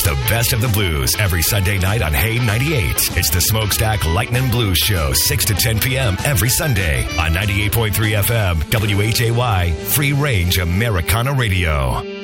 The best of the blues every Sunday night on Hay 98. It's the Smokestack Lightning Blues Show, 6 to 10 p.m. every Sunday on 98.3 FM, WHAY, Free Range Americana Radio.